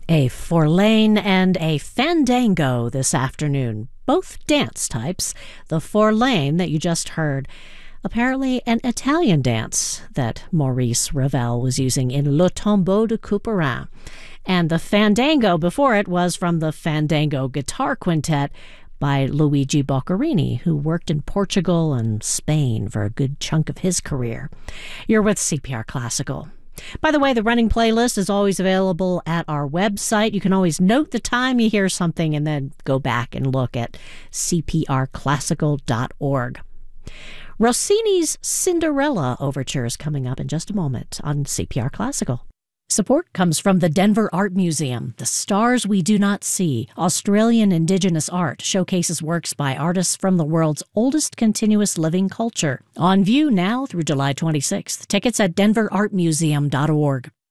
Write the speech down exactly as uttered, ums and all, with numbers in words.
A forlane and a fandango this afternoon, both dance types. The forlane that you just heard, apparently an Italian dance that Maurice Ravel was using in Le Tombeau de Couperin. And the fandango before it was from the Fandango Guitar Quintet by Luigi Boccherini, who worked in Portugal and Spain for a good chunk of his career. You're with C P R Classical. By the way, the running playlist is always available at our website. You can always note the time you hear something and then go back and look at c p r classical dot org. Rossini's Cinderella Overture is coming up in just a moment on C P R Classical. Support comes from the Denver Art Museum. The Stars We Do Not See, Australian Indigenous art, showcases works by artists from the world's oldest continuous living culture. On view now through July twenty-sixth. Tickets at denver art museum dot org.